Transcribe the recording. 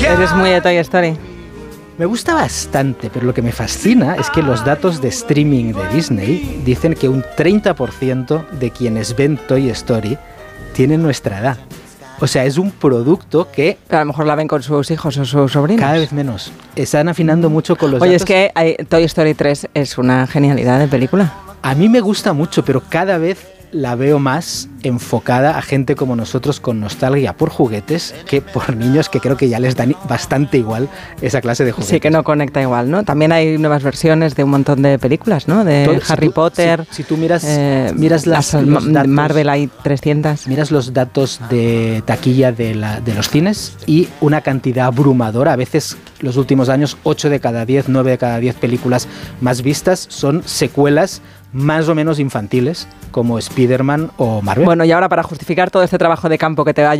Eres muy de Toy Story. Me gusta bastante, pero lo que me fascina es que los datos de streaming de Disney dicen que un 30% de quienes ven Toy Story tienen nuestra edad. O sea, es un producto que... A lo mejor la ven con sus hijos o sus sobrinos. Cada vez menos. Están afinando mucho con los Oye, datos. es que Toy Story 3 es una genialidad de película. A mí me gusta mucho, pero cada vez la veo más enfocada a gente como nosotros con nostalgia por juguetes que por niños que creo que ya les dan bastante igual esa clase de juguetes. Sí, que no conecta igual, ¿no? También hay nuevas versiones de un montón de películas, ¿no? De Harry Potter. Si tú miras los datos, Marvel hay 300. Miras los datos de taquilla de los cines y una cantidad abrumadora. A veces, los últimos años, 8 de cada 10, 9 de cada 10 películas más vistas son secuelas más o menos infantiles, como Spider-Man o Marvel. Bueno, y ahora para justificar todo este trabajo de campo que te va